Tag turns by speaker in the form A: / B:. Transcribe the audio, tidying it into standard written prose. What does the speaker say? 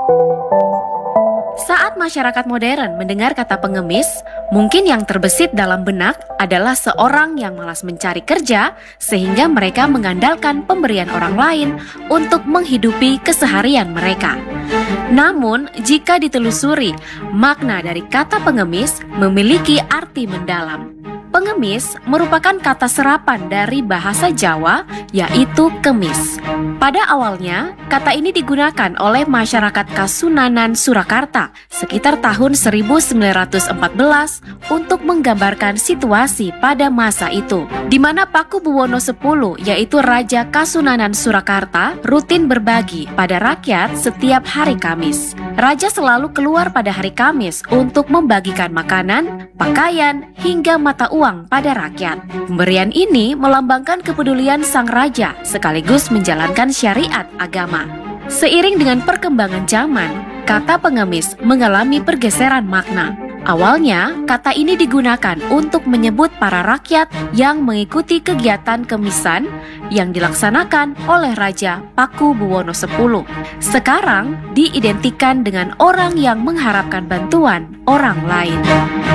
A: Saat masyarakat modern mendengar kata pengemis, mungkin yang terbesit dalam benak adalah seorang yang malas mencari kerja sehingga mereka mengandalkan pemberian orang lain untuk menghidupi keseharian mereka. Namun, jika ditelusuri, makna dari kata pengemis memiliki arti mendalam. Pengemis merupakan kata serapan dari bahasa Jawa, yaitu kemis. Pada awalnya, kata ini digunakan oleh masyarakat Kasunanan Surakarta sekitar tahun 1914 untuk menggambarkan situasi pada masa itu, di mana Pakubuwono X, yaitu Raja Kasunanan Surakarta, rutin berbagi pada rakyat setiap hari Kamis. Raja selalu keluar pada hari Kamis untuk membagikan makanan, pakaian, hingga mata uang pada rakyat. Pemberian ini melambangkan kepedulian sang raja sekaligus menjalankan syariat agama. Seiring dengan perkembangan zaman, kata pengemis mengalami pergeseran makna. Awalnya, kata ini digunakan untuk menyebut para rakyat yang mengikuti kegiatan kemisan yang dilaksanakan oleh Raja Pakubuwono X. Sekarang diidentikan dengan orang yang mengharapkan bantuan orang lain.